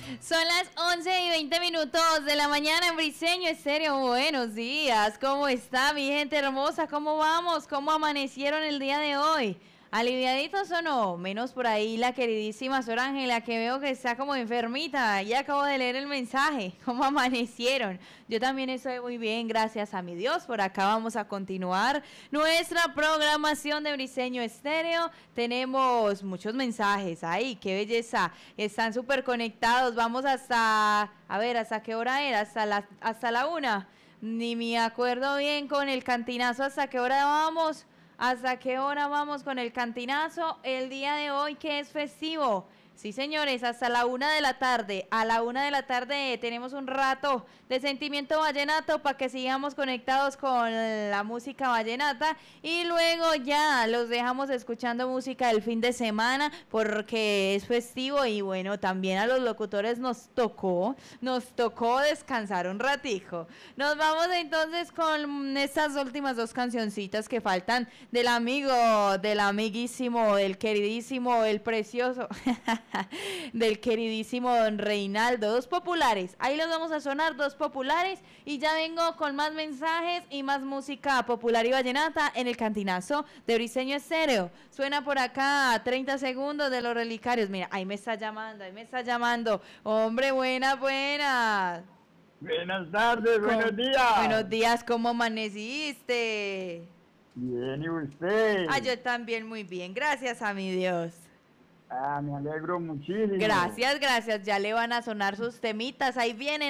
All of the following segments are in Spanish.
Son las 11:20 de la mañana en Briseño Estéreo. Buenos días, ¿cómo está mi gente hermosa? ¿Cómo vamos? ¿Cómo amanecieron el día de hoy? ¿Aliviaditos o no? Menos por ahí la queridísima Sor Ángela, que veo que está como enfermita. Ya acabo de leer el mensaje. ¿Cómo amanecieron? Yo también estoy muy bien, gracias a mi Dios. Por acá vamos a continuar nuestra programación de Briseño Estéreo. Tenemos muchos mensajes ahí, qué belleza. Están súper conectados. Vamos hasta, a ver, ¿hasta qué hora era? Hasta la 1. Ni me acuerdo bien con el cantinazo hasta qué hora vamos. ¿Hasta qué hora vamos con el cantinazo? El día de hoy que es festivo. Sí, señores, hasta la 1 de la tarde. A la 1 de la tarde tenemos un rato de sentimiento vallenato para que sigamos conectados con la música vallenata. Y luego ya los dejamos escuchando música del fin de semana porque es festivo. Y bueno, también a los locutores nos tocó descansar un ratico. Nos vamos entonces con estas últimas dos cancioncitas que faltan del amigo, del amiguísimo, del queridísimo, el precioso... del queridísimo don Reinaldo. Dos populares, ahí los vamos a sonar, dos populares, y ya vengo con más mensajes y más música popular y vallenata en el cantinazo de Briseño Estéreo. Suena por acá 30 segundos de los relicarios. Mira, ahí me está llamando. Hombre, buenas. Buenas tardes, buenos días. Buenos días, ¿cómo amaneciste? Bien, ¿y usted? Yo también muy bien, gracias a mi Dios. Me alegro muchísimo. Gracias, ya le van a sonar sus temitas, ahí vienen.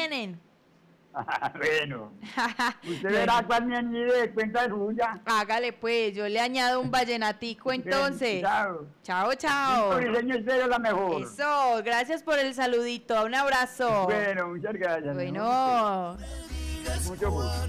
Bueno, usted verá cuál me añade, cuenta suya. Hágale pues, yo le añado un vallenatico entonces. Chao. Briseño Estéreo la mejor. Eso, gracias por el saludito, un abrazo. Bueno, muchas gracias. Bueno. Mucho gusto.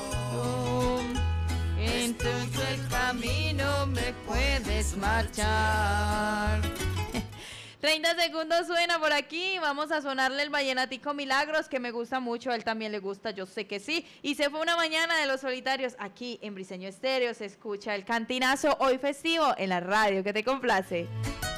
Entonces el camino me puedes marchar. 30 segundos suena por aquí. Vamos a sonarle el vallenatico Milagros, que me gusta mucho. A él también le gusta, yo sé que sí. Y se fue una mañana de los solitarios. Aquí en Briseño Estéreo se escucha el cantinazo hoy festivo en la radio, que te complace.